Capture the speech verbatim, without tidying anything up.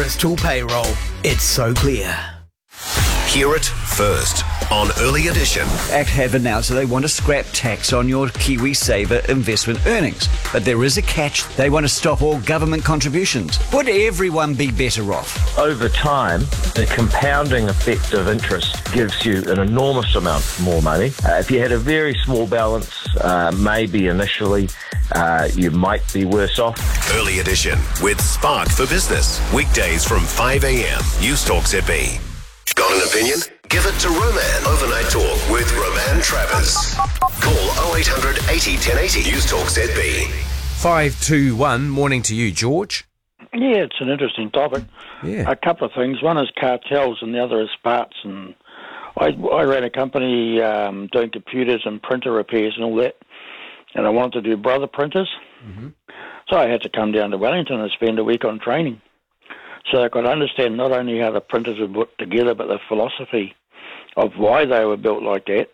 Bristol Payroll. It's so clear. Hear it first on Early Edition. Act have announced that they want to scrap tax on your KiwiSaver investment earnings. But there is a catch. They want to stop all government contributions. Would everyone be better off? Over time, the compounding effect of interest gives you an enormous amount more money. Uh, if you had a very small balance, uh, maybe initially, uh, you might be worse off. Early Edition with Spark for Business. Weekdays from five a.m. News Talk Z B. Got an opinion? Give it to Roman. Overnight Talk with Roman Travers. Call oh eight hundred eighty ten eighty. News Talk Z B. five two one, morning to you, George. Yeah, it's an interesting topic. Yeah. A couple of things. One is cartels and the other is parts. And I, I ran a company um, doing computers and printer repairs and all that, and I wanted to do brother printers. Mm-hmm. So I had to come down to Wellington and spend a week on training. So I could understand not only how the printers were put together, but the philosophy of why they were built like that.